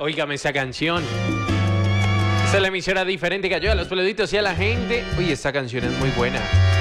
Óigame esa canción. Esa es la emisora diferente que ayuda a los peluditos y a la gente. Uy, esta canción es muy buena.